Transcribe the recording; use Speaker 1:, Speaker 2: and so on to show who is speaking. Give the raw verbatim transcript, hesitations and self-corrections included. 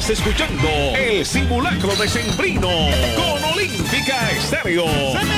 Speaker 1: Estás escuchando el simulacro decembrino con Olímpica Estéreo.